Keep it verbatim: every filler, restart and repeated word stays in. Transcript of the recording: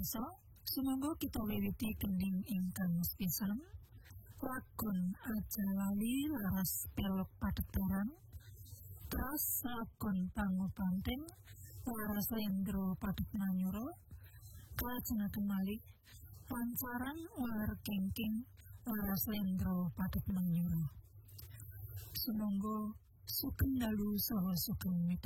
pamirsa, sumangga kita wiwiti kending ingkang sepisan. Lakon aja lali laras pelok padhetaran. Terus lakon pangobanting laras lendro padhet nanyura. Kalajengaken malih pancaran ular kengking laras lendro padhet nanyura. Sumangga sugeng dalu saha sugeng